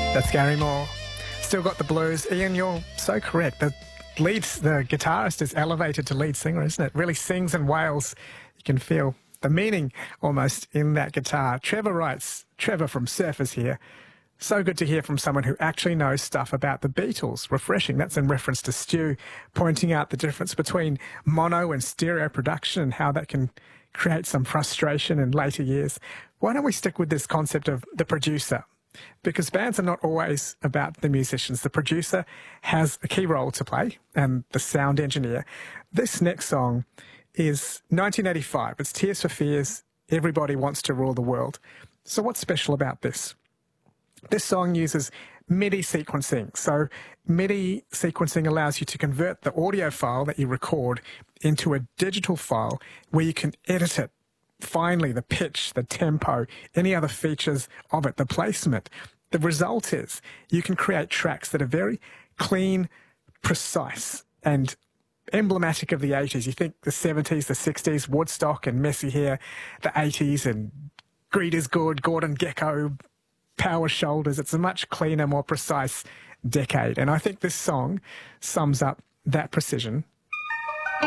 That's Gary Moore. Still got the blues. Ian, you're so correct. The guitarist is elevated to lead singer, isn't it? Really sings and wails. You can feel the meaning almost in that guitar. Trevor writes, Trevor from Surfers here. So good to hear from someone who actually knows stuff about the Beatles. Refreshing. That's in reference to Stu, pointing out the difference between mono and stereo production and how that can create some frustration in later years. Why don't we stick with this concept of the producer? Because bands are not always about the musicians. The producer has a key role to play, and the sound engineer. This next song is 1985. It's Tears for Fears, Everybody Wants to Rule the World. So what's special about this? This song uses MIDI sequencing. So MIDI sequencing allows you to convert the audio file that you record into a digital file where you can edit it. Finally, the pitch, the tempo, any other features of it, the placement. The result is you can create tracks that are very clean, precise, and emblematic of the 80s. You think the 70s, the 60s, Woodstock and Messy Hair, the 80s and Greed is Good, Gordon Gekko, Power Shoulders. It's a much cleaner, more precise decade. And I think this song sums up that precision